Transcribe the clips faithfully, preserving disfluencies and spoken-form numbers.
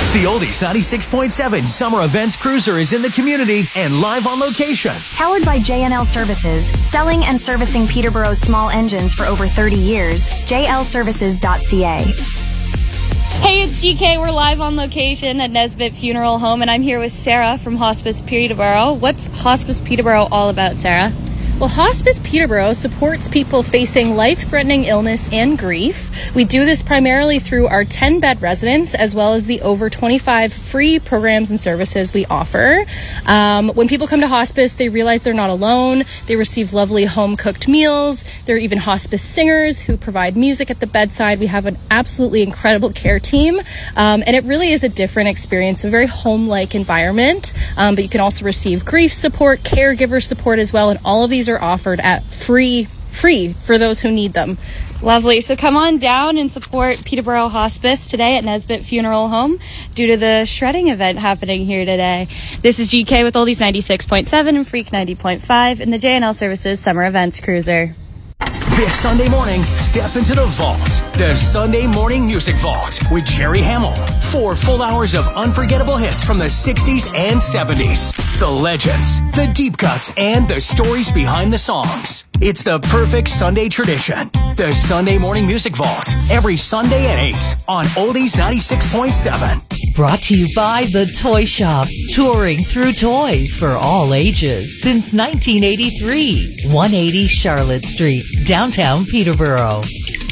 The Oldies ninety-six point seven Summer Events Cruiser is in the community and live on location. Powered by J N L Services, selling and servicing Peterborough's small engines for over thirty years. J L services dot C A. Hey, it's G K. We're live on location at Nesbitt Funeral Home, and I'm here with Sarah from Hospice Peterborough. What's Hospice Peterborough all about, Sarah? Well, Hospice Peterborough supports people facing life-threatening illness and grief. We do this primarily through our ten-bed residence, as well as the over twenty-five free programs and services we offer. Um, when people come to hospice, they realize they're not alone. They receive lovely home-cooked meals. There are even hospice singers who provide music at the bedside. We have an absolutely incredible care team, um, and it really is a different experience, a very home-like environment. Um, but you can also receive grief support, caregiver support as well, and all of these are offered at free free for those who need them. Lovely. So come on down and support Peterborough Hospice today at Nesbitt Funeral Home due to the shredding event happening here today. This is G K with Oldies ninety-six point seven and Freak ninety point five in the J N L Services Summer Events Cruiser. This Sunday morning, step into the vault. The Sunday Morning Music Vault with Jerry Hamill. Four full hours of unforgettable hits from the sixties and seventies. The legends, the deep cuts, and the stories behind the songs. It's the perfect Sunday tradition. The Sunday Morning Music Vault. Every Sunday at eight on Oldies ninety-six point seven. Brought to you by The Toy Shop, touring through toys for all ages since nineteen eighty-three. one eighty Charlotte Street, downtown Peterborough.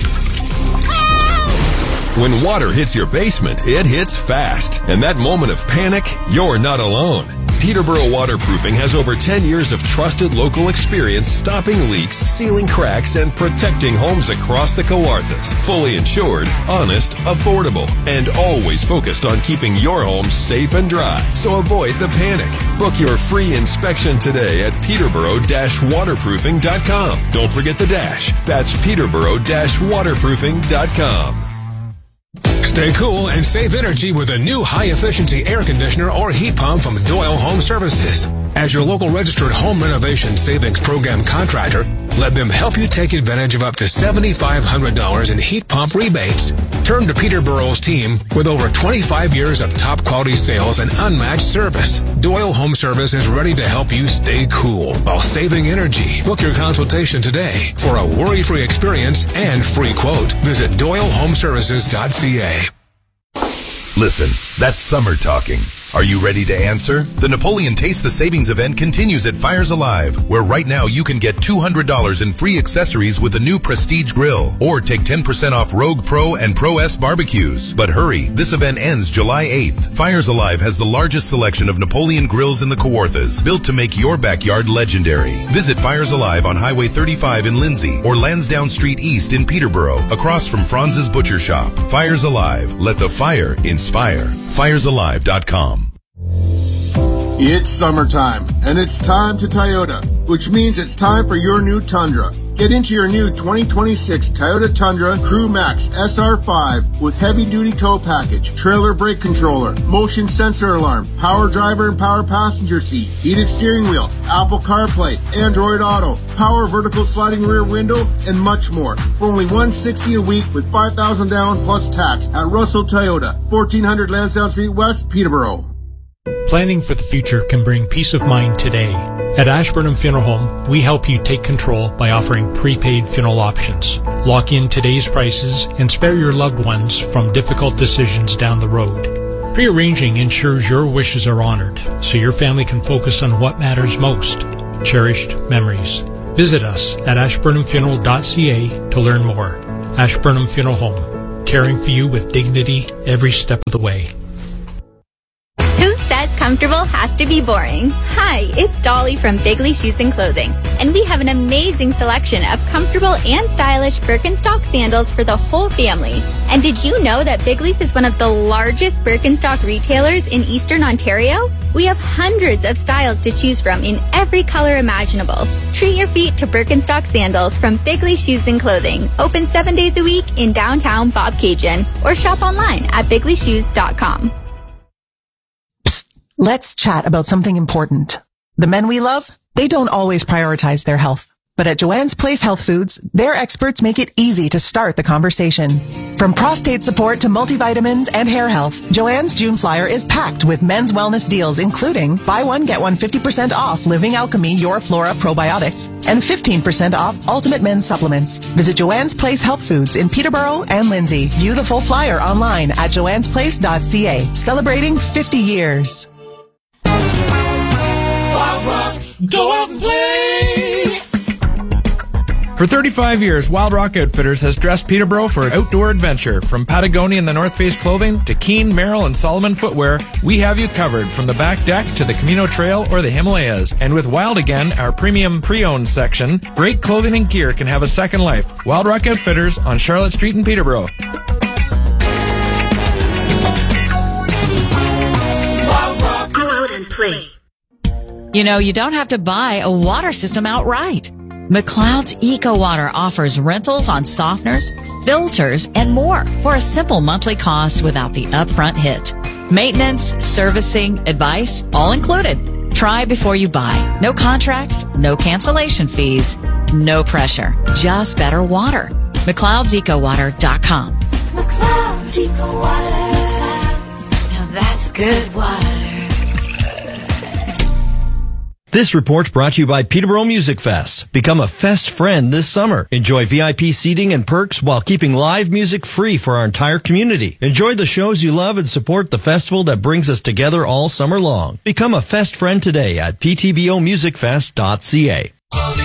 When water hits your basement, it hits fast. And that moment of panic, you're not alone. Peterborough Waterproofing has over ten years of trusted local experience stopping leaks, sealing cracks, and protecting homes across the Kawarthas. Fully insured, honest, affordable, and always focused on keeping your home safe and dry. So avoid the panic. Book your free inspection today at peterborough dash waterproofing dot com. Don't forget the dash. That's peterborough dash waterproofing dot com. Stay cool and save energy with a new high-efficiency air conditioner or heat pump from Doyle Home Services. As your local registered home renovation savings program contractor, let them help you take advantage of up to seven thousand five hundred dollars in heat pump rebates. Turn to Peterborough's team with over twenty-five years of top-quality sales and unmatched service. Doyle Home Service is ready to help you stay cool while saving energy. Book your consultation today for a worry-free experience and free quote. Visit doyle home services dot c a. Listen, that's summer talking. Are you ready to answer? The Napoleon Taste the Savings event continues at Fires Alive, where right now you can get two hundred dollars in free accessories with a new Prestige grill, or take ten percent off Rogue Pro and Pro S barbecues. But hurry, this event ends July eighth. Fires Alive has the largest selection of Napoleon grills in the Kawarthas, built to make your backyard legendary. Visit Fires Alive on Highway thirty-five in Lindsay or Lansdowne Street East in Peterborough, across from Franz's Butcher Shop. Fires Alive. Let the fire inspire. fires alive dot com. It's summertime, and it's time to Toyota, which means it's time for your new Tundra. Get into your new twenty twenty-six Toyota Tundra Crew Max S R five with heavy-duty tow package, trailer brake controller, motion sensor alarm, power driver and power passenger seat, heated steering wheel, Apple CarPlay, Android Auto, power vertical sliding rear window, and much more. For only one hundred sixty dollars a week with five thousand dollars down plus tax at Russell Toyota, fourteen hundred Lansdowne Street West, Peterborough. Planning for the future can bring peace of mind today. At Ashburnham Funeral Home, we help you take control by offering prepaid funeral options. Lock in today's prices and spare your loved ones from difficult decisions down the road. Prearranging ensures your wishes are honored, so your family can focus on what matters most, cherished memories. Visit us at ashburnham funeral dot c a to learn more. Ashburnham Funeral Home, caring for you with dignity every step of the way. Who says comfortable has to be boring? Hi, it's Dolly from Bigley Shoes and Clothing, and we have an amazing selection of comfortable and stylish Birkenstock sandals for the whole family. And did you know that Bigley's is one of the largest Birkenstock retailers in Eastern Ontario? We have hundreds of styles to choose from in every color imaginable. Treat your feet to Birkenstock sandals from Bigley Shoes and Clothing, open seven days a week in downtown Bobcaygeon, or shop online at bigley shoes dot com. Let's chat about something important. The men we love, they don't always prioritize their health. But at Joanne's Place Health Foods, their experts make it easy to start the conversation. From prostate support to multivitamins and hair health, Joanne's June flyer is packed with men's wellness deals, including buy one, get one fifty percent off Living Alchemy Your Flora probiotics and fifteen percent off Ultimate Men's supplements. Visit Joanne's Place Health Foods in Peterborough and Lindsay. View the full flyer online at joannes place dot c a. Celebrating fifty years. Wild Rock, go out and play! For thirty-five years, Wild Rock Outfitters has dressed Peterborough for outdoor adventure. From Patagonia and the North Face clothing to Keen, Merrill, and Solomon footwear, we have you covered from the back deck to the Camino Trail or the Himalayas. And with Wild Again, our premium pre-owned section, great clothing and gear can have a second life. Wild Rock Outfitters on Charlotte Street in Peterborough. Wild Rock, go out and play. You know, you don't have to buy a water system outright. McLeod's Eco Water offers rentals on softeners, filters, and more for a simple monthly cost without the upfront hit. Maintenance, servicing, advice, all included. Try before you buy. No contracts, no cancellation fees, no pressure. Just better water. McLeod's Eco Water dot com. McLeod's Eco Water. Now that's good water. This report brought to you by Peterborough Music Fest. Become a Fest friend this summer. Enjoy V I P seating and perks while keeping live music free for our entire community. Enjoy the shows you love and support the festival that brings us together all summer long. Become a Fest friend today at p t b o music fest dot c a.